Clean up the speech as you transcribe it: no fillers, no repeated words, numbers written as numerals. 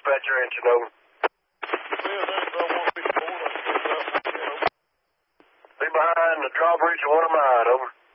dispatcher answering, over. Be behind the drawbridge of 1 of mine, over.